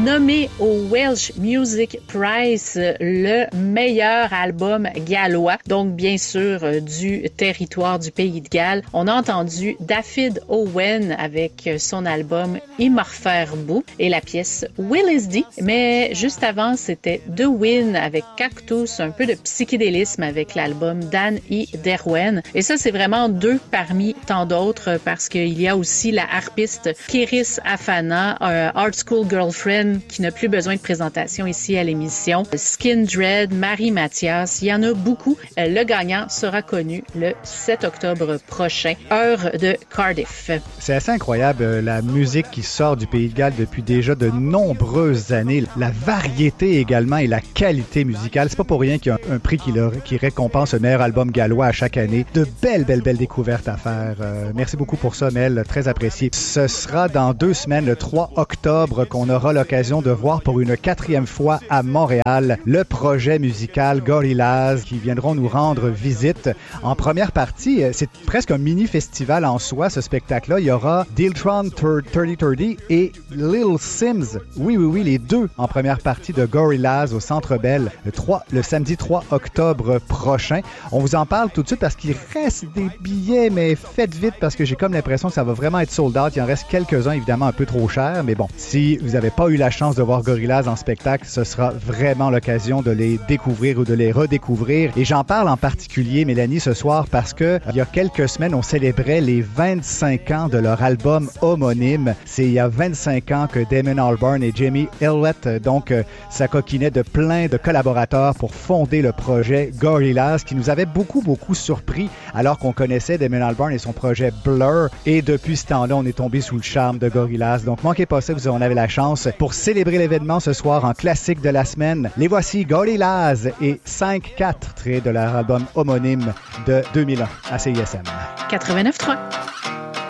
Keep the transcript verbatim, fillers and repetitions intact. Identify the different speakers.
Speaker 1: nommé au Welsh Music Prize le meilleur album gallois, donc bien sûr euh, du territoire du Pays de Galles. On a entendu David Owen avec son album Imorferbu et la pièce Willisdy, mais juste avant c'était The Wind avec Cactus, un peu de psychédélisme avec l'album Dan I Derwen. Et ça c'est vraiment deux parmi tant d'autres parce qu'il y a aussi la harpiste Kiris Afana, euh, Art School Girlfriend qui n'a plus besoin de présentation ici à l'émission, Skin Dread, Marie Mathias, il y en a beaucoup. Euh, le gagnant sera connu le sept octobre prochain, heure de Cardiff.
Speaker 2: C'est assez incroyable euh, la musique qui sort du Pays de Galles depuis déjà de nombreuses années. La variété également et la qualité musicale. C'est pas pour rien qu'il y a un, un prix qui, leur, qui récompense le meilleur album gallois à chaque année. De belles, belles, belles découvertes à faire. Euh, merci beaucoup pour ça, Mel. Très apprécié. Ce sera dans deux semaines, le trois octobre, qu'on aura l'occasion de voir pour une quatrième fois à Montréal le projet musical Gorillaz qui viendront nous rendre visite. En première partie, c'est presque un mini-festival en soi, ce spectacle-là. Il y aura Diltron trente trente et Lil Sims. Oui, oui, oui, les deux en première partie de Gorillaz au Centre Bell le, trois, le samedi trois octobre prochain. On vous en parle tout de suite parce qu'il reste des billets, mais faites vite parce que j'ai comme l'impression que ça va vraiment être sold out. Il en reste quelques-uns, évidemment, un peu trop chers, mais bon, si vous n'avez pas eu la chance de voir Gorillaz en spectacle, ce sera vraiment l'occasion de les découvrir ou de les redécouvrir. Et j'en parle en particulier, Mélanie, ce soir parce que il y a quelques semaines, on célébrait les vingt-cinq ans de leur album homonyme. C'est il y a vingt-cinq ans que Damon Albarn et Jamie Hillette, donc, euh, s'acoquinaient de plein de collaborateurs pour fonder le projet Gorillaz, qui nous avait beaucoup, beaucoup surpris alors qu'on connaissait Damon Albarn et son projet Blur. Et depuis ce temps-là, on est tombé sous le charme de Gorillaz. Donc, manquez pas ça, vous en avez la chance. Pour célébrer l'événement ce soir en classique de la semaine, les voici Gorillaz et cinq quatre traits de leur album homonyme de deux mille un à C I S M.
Speaker 1: quatre-vingt-neuf trois.